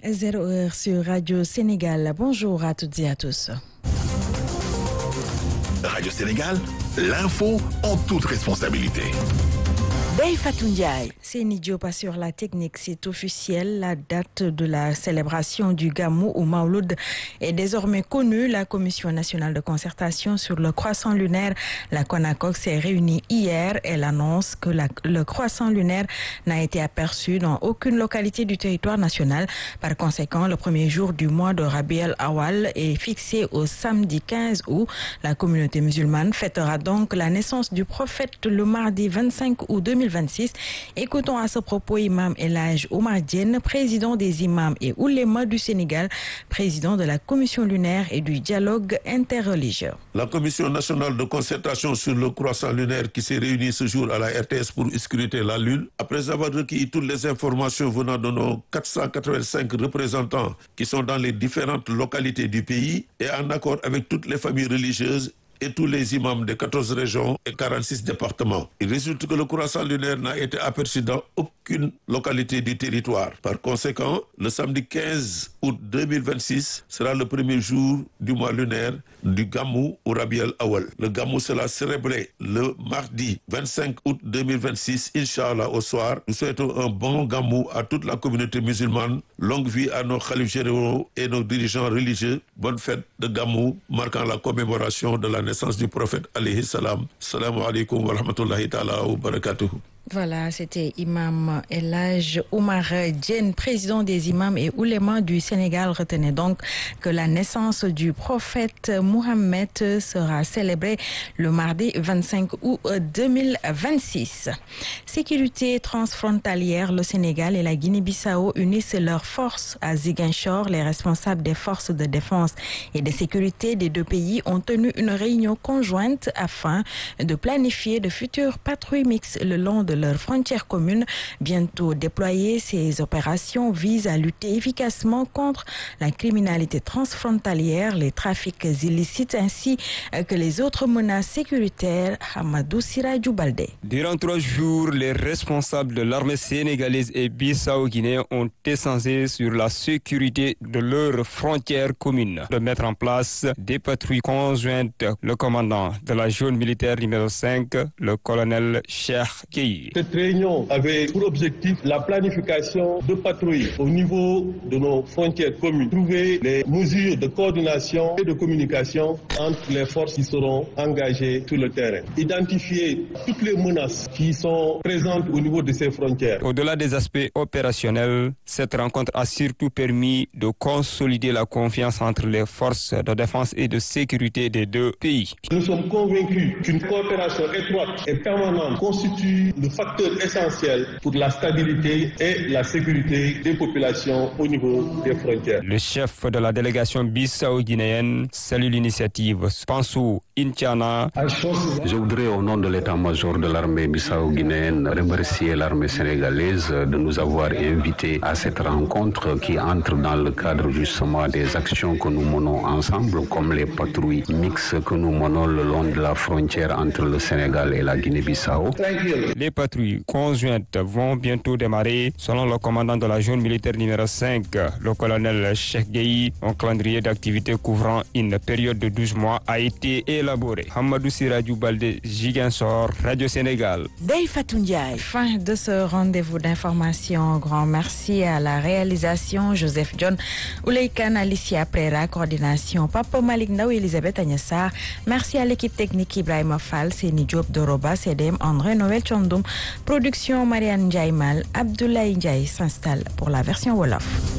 0h sur Radio Sénégal. Bonjour à toutes et à tous. Radio Sénégal, l'info en toute responsabilité. Dey Fatou Ndiaye. Seni Diop assure la technique, c'est officiel. La date de la célébration du Gamou ou Mauloud est désormais connue. La Commission nationale de concertation sur le croissant lunaire, la CONACOC, s'est réunie hier. Elle annonce que le croissant lunaire n'a été aperçu dans aucune localité du territoire national. Par conséquent, le premier jour du mois de Rabi el-Awwal est fixé au samedi 15 août. La communauté musulmane fêtera donc la naissance du prophète le mardi 25 août 2026. Écoutons à ce propos Imam El Hadj Oumar Diène, président des imams et oulémas du Sénégal, président de la commission lunaire et du dialogue interreligieux. La commission nationale de concertation sur le croissant lunaire qui s'est réunie ce jour à la RTS pour scruter la Lune, après avoir recueilli toutes les informations venant de nos 485 représentants qui sont dans les différentes localités du pays et en accord avec toutes les familles religieuses et tous les imams des 14 régions et 46 départements. Il résulte que le croissant lunaire n'a été aperçu dans aucune localité du territoire. Par conséquent, le samedi 15 août 2026 sera le premier jour du mois lunaire du Gamou ou Rabi el-Awwal. Le Gamou sera célébré le mardi 25 août 2026, Inch'Allah, au soir. Nous souhaitons un bon Gamou à toute la communauté musulmane. Longue vie à nos khalifes généraux et nos dirigeants religieux. Bonne fête de Gamou, marquant la commémoration de la naissance du prophète alayhi salam. Salam alaikum wa rahmatullahi ta'ala wa barakatuhu. Voilà, c'était Imam El Hadj Oumar Diène, président des imams et oulémas du Sénégal. Retenez donc que la naissance du prophète Mohammed sera célébrée le mardi 25 août 2026. Sécurité transfrontalière, le Sénégal et la Guinée-Bissau unissent leurs forces à Ziguinchor. Les responsables des forces de défense et de sécurité des deux pays ont tenu une réunion conjointe afin de planifier de futures patrouilles mixtes le long de leurs frontières communes. Bientôt déployées, ces opérations visent à lutter efficacement contre la criminalité transfrontalière, les trafics illicites ainsi que les autres menaces sécuritaires. Hamadou Sirajou Baldé. Durant 3 jours, les responsables de l'armée sénégalaise et bissau-guinéens ont échangé sur la sécurité de leurs frontières communes. De mettre en place des patrouilles conjointes, le commandant de la zone militaire numéro 5, le colonel Cheikh Gueye. Cette réunion avait pour objectif la planification de patrouilles au niveau de nos frontières communes. Trouver les mesures de coordination et de communication entre les forces qui seront engagées sur le terrain. Identifier toutes les menaces qui sont présentes au niveau de ces frontières. Au-delà des aspects opérationnels, cette rencontre a surtout permis de consolider la confiance entre les forces de défense et de sécurité des deux pays. Nous sommes convaincus qu'une coopération étroite et permanente constitue le facteur essentiel pour la stabilité et la sécurité des populations au niveau des frontières. Le chef de la délégation bissau-guinéenne salue l'initiative. Pansou Intiana. Je voudrais au nom de l'état-major de l'armée bissau-guinéenne remercier l'armée sénégalaise de nous avoir invités à cette rencontre qui entre dans le cadre justement des actions que nous menons ensemble comme les patrouilles mixtes que nous menons le long de la frontière entre le Sénégal et la Guinée-Bissau. Les patrouilles conjointes vont bientôt démarrer. Selon le commandant de la zone militaire numéro 5, le colonel Cheikh Gueye, un calendrier d'activité couvrant une période de 12 mois a été élaboré. Hamadou Sirajou Baldé, Ziguinchor, Radio Sénégal. Dey Fatou Ndiaye. Fin de ce rendez-vous d'information. Grand merci à la réalisation Joseph John, Ouleykan, Alicia Prera, coordination Papa Malik Ndaw, Elisabeth Agnassa. Merci à l'équipe technique Ibrahima Fall, Seni Diop Doroba, CDM André Noël Chondoum. Production Marianne Ndiaye Mal. Abdoulaye Ndiaye s'installe pour la version Wolof.